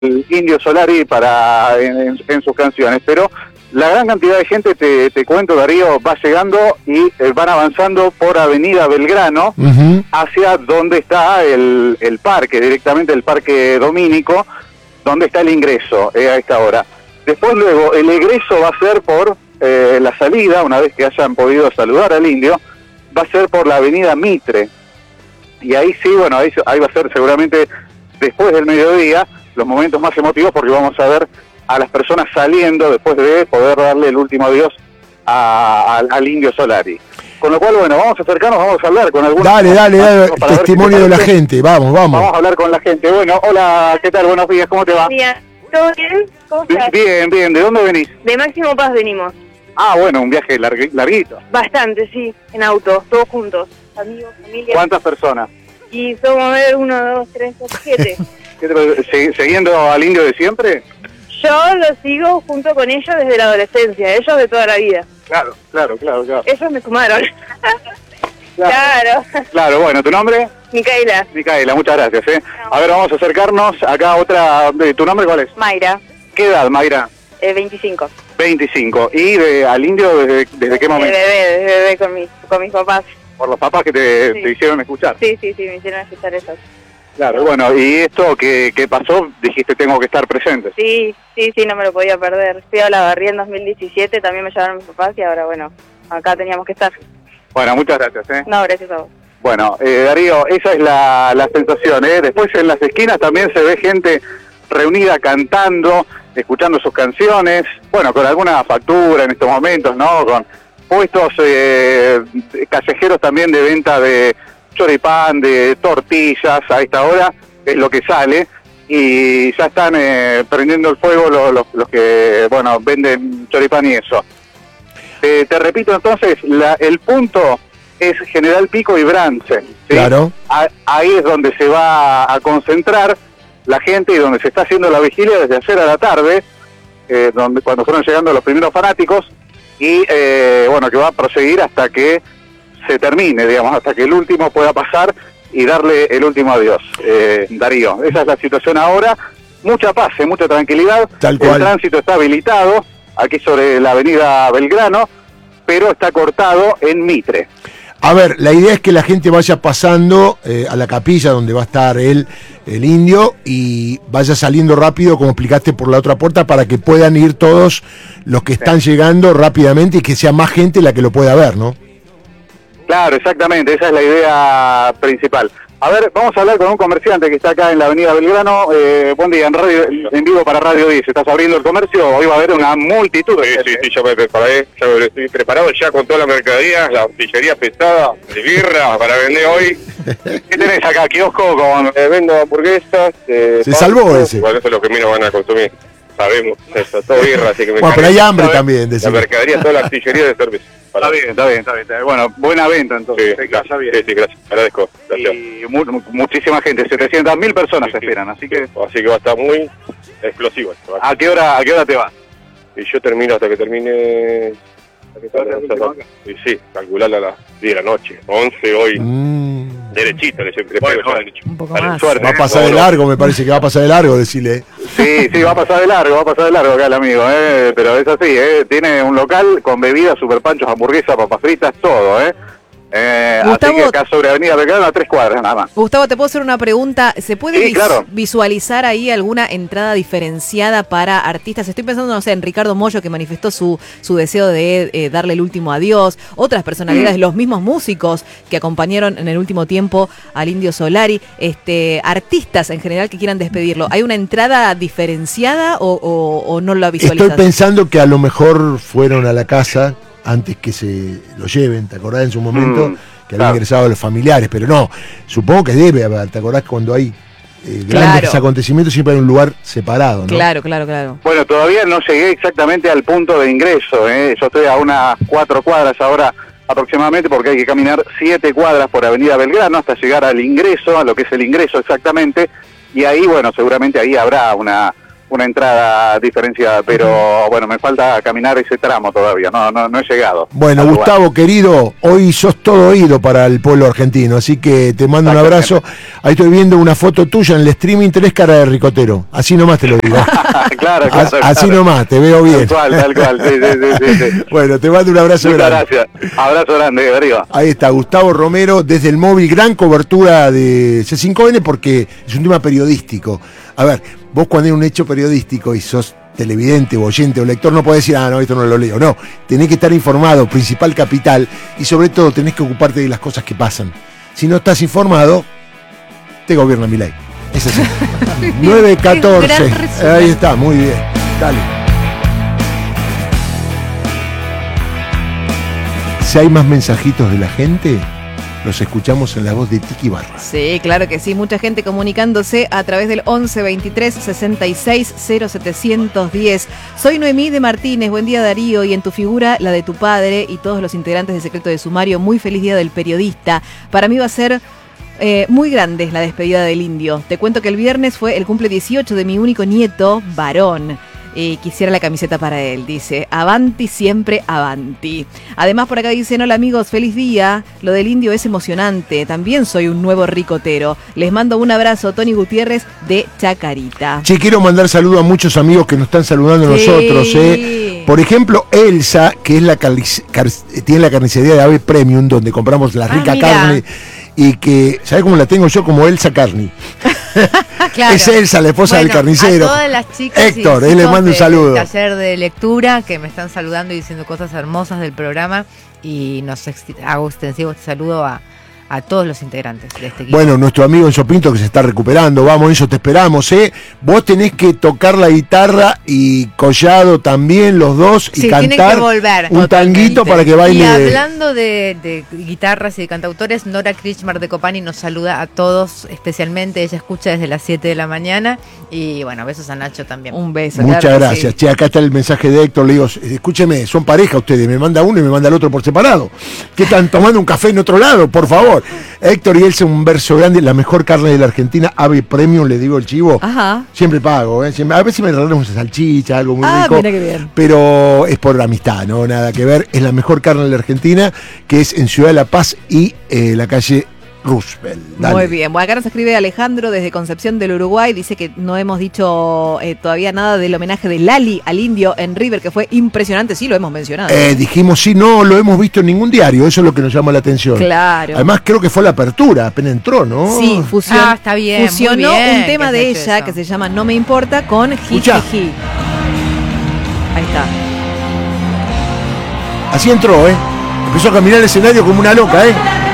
el Indio Solari en sus canciones, pero la gran cantidad de gente, te cuento, Darío, va llegando y van avanzando por Avenida Belgrano hacia donde está el parque, directamente el Parque Domínico, donde está el ingreso a esta hora. Después luego el egreso va a ser por la salida, una vez que hayan podido saludar al Indio, va a ser por la Avenida Mitre. Y ahí sí, bueno, ahí va a ser seguramente después del mediodía los momentos más emotivos, porque vamos a ver a las personas saliendo después de poder darle el último adiós al Indio Solari. Con lo cual, bueno, vamos a acercarnos, vamos a hablar con algunos... Dale, testimonio de la gente, vamos. Vamos a hablar con la gente. Bueno, hola, ¿qué tal? Buenos días, ¿cómo te va? Bien, ¿todo bien? ¿Cómo estás? Bien, ¿de dónde venís? De Máximo Paz venimos. Ah, bueno, un viaje larguito. Bastante, sí, en auto, todos juntos, amigos, familia. ¿Cuántas personas? Y somos, a ver, 1, 2, 3, 4, 7. ¿Siguiendo al Indio de siempre? Yo lo sigo junto con ellos desde la adolescencia, ellos de toda la vida. Claro. Ellos me sumaron. Claro. Claro, bueno, ¿tu nombre? Micaela, muchas gracias. A ver, vamos a acercarnos acá a otra... ¿Tu nombre cuál es? Mayra, ¿Qué edad, Mayra? 25. 25. ¿Y al Indio desde qué momento? De bebé con mis papás. Por los papás que te hicieron escuchar. Sí, me hicieron escuchar eso. Claro, bueno, ¿y esto qué pasó? Dijiste, tengo que estar presente. Sí, no me lo podía perder. Fui a Olavarría en 2017, también me llevaron mis papás y ahora, bueno, acá teníamos que estar. Bueno, muchas gracias. No, gracias a vos. Bueno, Darío, esa es la sensación. Después en las esquinas también se ve gente reunida cantando, escuchando sus canciones, bueno, con alguna factura en estos momentos, ¿no? Con puestos callejeros también de venta de choripán, de tortillas, a esta hora es lo que sale, y ya están prendiendo el fuego los que, bueno, venden choripán y eso. Te repito entonces, el punto es General Pico y Bransen, ¿sí? Claro. Ahí es donde se va a concentrar la gente y donde se está haciendo la vigilia desde ayer a la tarde, cuando fueron llegando los primeros fanáticos, y bueno, que va a proseguir hasta que se termine, digamos, hasta que el último pueda pasar y darle el último adiós. Darío, esa es la situación ahora. Mucha paz, mucha tranquilidad. Tal cual. El tránsito está habilitado aquí sobre la avenida Belgrano, pero está cortado en Mitre. A ver, la idea es que la gente vaya pasando a la capilla donde va a estar el Indio y vaya saliendo rápido, como explicaste, por la otra puerta, para que puedan ir todos los que están llegando rápidamente y que sea más gente la que lo pueda ver, ¿no? Claro, exactamente, esa es la idea principal. A ver, vamos a hablar con un comerciante que está acá en la avenida Belgrano. Buen día, en vivo para Radio 10. ¿Estás abriendo el comercio? Hoy va a haber una multitud de gente. Sí, yo me preparé, estoy preparado ya con toda la mercadería, la artillería pesada, de birra, para vender hoy. ¿Qué tenés acá, kiosco? Vendo hamburguesas. Se salvó ese. Bueno, eso es lo que menos van a consumir. Sabemos, eso, todo birra, así que me bueno, pero hay hambre también. La mercadería, toda la artillería de cerveza. Está bien. Bueno, buena venta entonces. Sí, gracias. Sí, gracias. Agradezco. Gracias. Y muchísima gente, 700.000 personas se esperan, así que va a estar muy explosivo. ¿A qué hora te vas? Y yo termino hasta que termine... Y sí, calcularla a las 10 de la noche, 11 hoy. Derechito, un poco más. Suerte, va a pasar de largo, me parece que va a pasar de largo, decirle. Sí, va a pasar de largo acá el amigo, pero es así, tiene un local con bebidas, superpanchos, hamburguesas, papas fritas, todo, Gustavo, así que acá sobre Avenida Belgrano a 3 cuadras nada más. Gustavo, ¿te puedo hacer una pregunta? ¿Se puede Sí, claro. visualizar ahí alguna entrada diferenciada para artistas? Estoy pensando, no sé, en Ricardo Mollo, que manifestó su deseo de darle el último adiós, otras personalidades, los mismos músicos que acompañaron en el último tiempo al Indio Solari, artistas en general que quieran despedirlo. ¿Hay una entrada diferenciada o no la visualizas? Estoy pensando que a lo mejor fueron a la casa antes que se lo lleven, ¿te acordás en su momento? Que habían ingresado los familiares, pero no, supongo que debe haber, ¿te acordás que cuando hay grandes acontecimientos siempre hay un lugar separado, ¿no? Claro. Bueno, todavía no llegué exactamente al punto de ingreso, yo estoy a unas 4 cuadras ahora aproximadamente, porque hay que caminar 7 cuadras por Avenida Belgrano hasta llegar al ingreso, a lo que es el ingreso exactamente, y ahí, bueno, seguramente ahí habrá una una entrada diferenciada, pero bueno, me falta caminar ese tramo todavía, no he llegado. Bueno, Gustavo, querido, hoy sos todo oído para el pueblo argentino, así que te mando un abrazo. Ahí estoy viendo una foto tuya en el streaming, tenés cara de ricotero, así nomás te lo digo. claro, así nomás, te veo bien. Tal cual, sí. Bueno, te mando un abrazo grande. Muchas gracias, abrazo grande, arriba. Ahí está, Gustavo Romero, desde el móvil, gran cobertura de C5N porque es un tema periodístico. A ver, vos cuando hay un hecho periodístico y sos televidente o oyente o lector, no podés decir, no, esto no lo leo. No, tenés que estar informado, principal capital, y sobre todo tenés que ocuparte de las cosas que pasan. Si no estás informado, te gobierna Milei. Es así. 9:14. Ahí está, muy bien. Dale. Si hay más mensajitos de la gente, los escuchamos en la voz de Tiki Barra. Sí, claro que sí. Mucha gente comunicándose a través del 11 23 66 0710. Soy Noemí de Martínez. Buen día, Darío. Y en tu figura, la de tu padre y todos los integrantes de Secreto de Sumario. Muy feliz día del periodista. Para mí va a ser muy grande la despedida del Indio. Te cuento que el viernes fue el cumple 18 de mi único nieto, varón. Quisiera la camiseta para él, dice. Avanti, siempre avanti. Además, por acá dicen, hola amigos, feliz día. Lo del Indio es emocionante. También soy un nuevo ricotero. Les mando un abrazo, Tony Gutiérrez de Chacarita. Che, quiero mandar saludos a muchos amigos que nos están saludando a nosotros. Por ejemplo, Elsa, que es tiene la carnicería de Ave Premium, donde compramos la rica carne. Y que, ¿sabés cómo la tengo yo? Como Elsa Carni. Claro. Es Elsa, la esposa del carnicero. A todas las chicas Héctor, él le manda un saludo. Taller de lectura que me están saludando y diciendo cosas hermosas del programa, y hago extensivo este saludo a todos los integrantes de este equipo. Bueno, nuestro amigo Enzo Pinto que se está recuperando, vamos Enzo, te esperamos, Vos tenés que tocar la guitarra y Collado también, los dos, y cantar que volver, un tanguito para que baile. Y hablando de guitarras y de cantautores, Nora Krishmar de Copani nos saluda a todos, especialmente ella escucha desde las 7 de la mañana, y bueno, besos a Nacho también. Un beso. Muchas claro gracias. Sí. Che, acá está el mensaje de Héctor, le digo, escúcheme, son pareja ustedes, me manda uno y me manda el otro por separado. ¿Qué están tomando un café en otro lado? Por favor. Héctor y Elsa, un verso grande, la mejor carne de la Argentina, Ave Premium, le digo el chivo. Ajá. Siempre pago, siempre, a ver si me regalan una salchicha, algo muy rico. Mira qué bien. Pero es por la amistad, no nada que ver. Es la mejor carne de la Argentina, que es en Ciudad de La Paz y la calle Roosevelt. Dale. Muy bien. Bueno, acá nos escribe Alejandro desde Concepción del Uruguay. Dice que no hemos dicho todavía nada del homenaje de Lali al Indio en River, que fue impresionante. Sí, lo hemos mencionado. Dijimos, sí, no lo hemos visto en ningún diario. Eso es lo que nos llama la atención. Claro. Además, creo que fue la apertura, apenas entró, ¿no? Sí, está bien, fusionó muy bien un tema de ella eso. que se llama No Me Importa con Escuchá. Jiji. Ahí está. Así entró, Empezó a caminar el escenario como una loca,